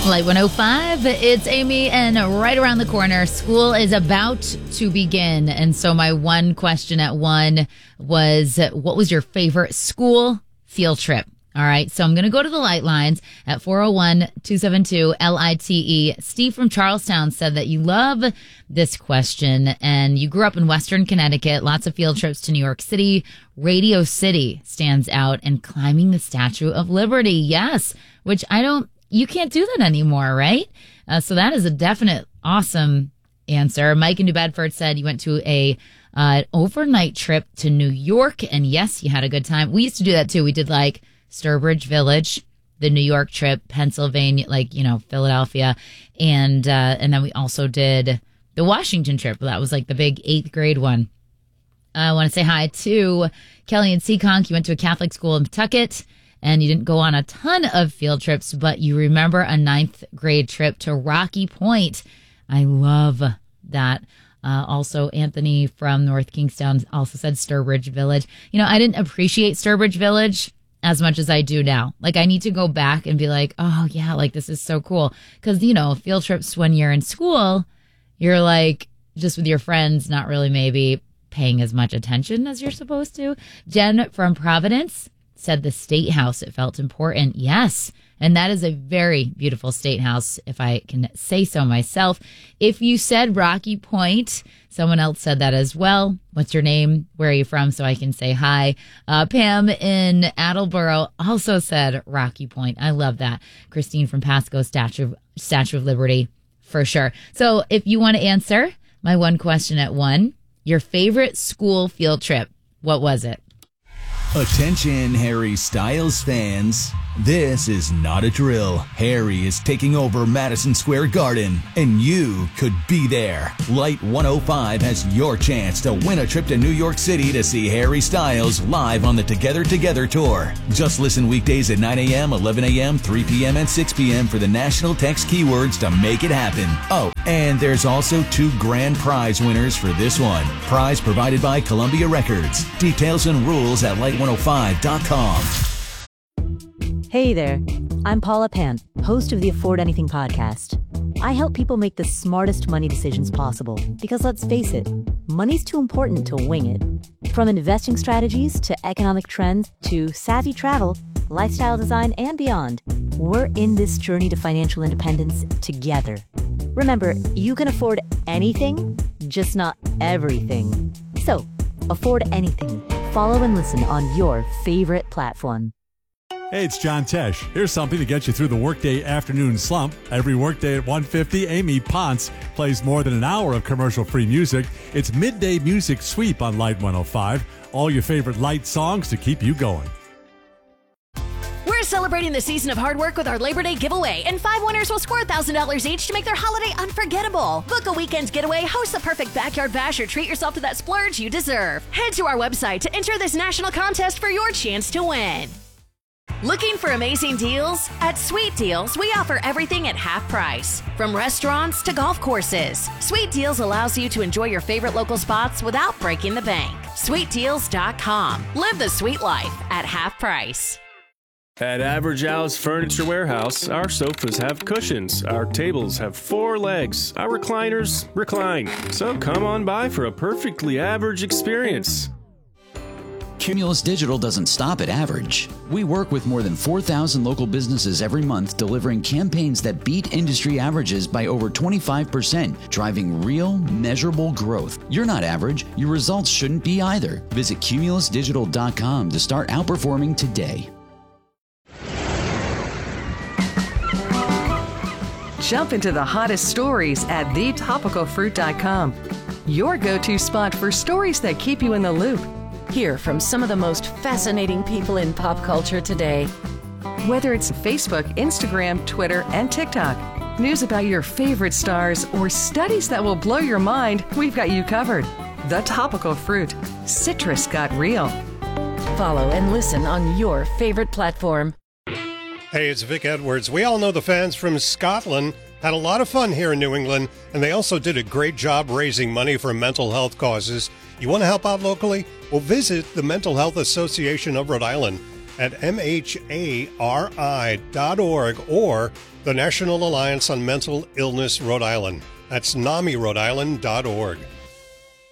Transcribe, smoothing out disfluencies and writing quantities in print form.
Light 105, it's Amy, and right around the corner, school is about to begin. And so my one question at one was, what was your favorite school field trip? All right, so I'm going to go to the light lines at 401-272-LITE. Steve from Charlestown said that you love this question, and you grew up in Western Connecticut, lots of field trips to New York City. Radio City stands out, and climbing the Statue of Liberty. Yes, which you can't do that anymore, right? So that is a definite awesome answer. Mike in New Bedford said you went to an overnight trip to New York, and yes, you had a good time. We used to do that too. We did like Sturbridge Village, the New York trip, Pennsylvania, Philadelphia, and then we also did the Washington trip. That was like the big 8th grade one. I want to say hi to Kelly and Seekonk. You went to a Catholic school in Pawtucket, and you didn't go on a ton of field trips, but you remember a 9th grade trip to Rocky Point. I love that. Also, Anthony from North Kingstown also said Sturbridge Village. I didn't appreciate Sturbridge Village as much as I do now. I need to go back and be like, oh, yeah, this is so cool. Because, field trips when you're in school, you're just with your friends, not really maybe paying as much attention as you're supposed to. Jen from Providence said the State House. It felt important. Yes. And that is a very beautiful State House, if I can say so myself. If you said Rocky Point, someone else said that as well. What's your name? Where are you from? So I can say hi. Pam in Attleboro also said Rocky Point. I love that. Christine from Pasco, Statue of Liberty, for sure. So if you want to answer my one question at one, your favorite school field trip, what was it? Attention, Harry Styles fans. This is not a drill. Harry is taking over Madison Square Garden, and you could be there. Light 105 has your chance to win a trip to New York City to see Harry Styles live on the Together Together Tour. Just listen weekdays at 9 a.m., 11 a.m., 3 p.m., and 6 p.m. for the national text keywords to make it happen. Oh, and there's also 2 grand prize winners for this one. Prize provided by Columbia Records. Details and rules at light105.com. Hey there, I'm Paula Pant, host of the Afford Anything podcast. I help people make the smartest money decisions possible because, let's face it, money's too important to wing it. From investing strategies to economic trends to savvy travel, lifestyle design, and beyond, we're in this journey to financial independence together. Remember, you can afford anything, just not everything. So, afford anything. Follow and listen on your favorite platform. Hey, it's John Tesh. Here's something to get you through the workday afternoon slump. Every workday at 1:50, Amy Ponce plays more than an hour of commercial-free music. It's Midday Music Sweep on Light 105. All your favorite light songs to keep you going. We're celebrating the season of hard work with our Labor Day giveaway, and 5 winners will score $1,000 each to make their holiday unforgettable. Book a weekend getaway, host the perfect backyard bash, or treat yourself to that splurge you deserve. Head to our website to enter this national contest for your chance to win. Looking for amazing deals? At Sweet Deals, we offer everything at half price. From restaurants to golf courses, Sweet Deals allows you to enjoy your favorite local spots without breaking the bank. SweetDeals.com. Live the sweet life at half price. At Average Al's Furniture Warehouse, our sofas have cushions, our tables have 4 legs, our recliners recline. So come on by for a perfectly average experience. Cumulus Digital doesn't stop at average. We work with more than 4,000 local businesses every month, delivering campaigns that beat industry averages by over 25%, driving real, measurable growth. You're not average. Your results shouldn't be either. Visit cumulusdigital.com to start outperforming today. Jump into the hottest stories at thetopicalfruit.com. Your go-to spot for stories that keep you in the loop. Hear from some of the most fascinating people in pop culture today. Whether it's Facebook, Instagram, Twitter, and TikTok, news about your favorite stars, or studies that will blow your mind, we've got you covered. The Topical Fruit. Citrus got real. Follow and listen on your favorite platform. Hey, it's Vic Edwards. We all know the fans from Scotland had a lot of fun here in New England, and they also did a great job raising money for mental health causes. You want to help out locally? Well, visit the Mental Health Association of Rhode Island. at MHARI.org or the National Alliance on Mental Illness Rhode Island. That's NAMI Rhode Island.org.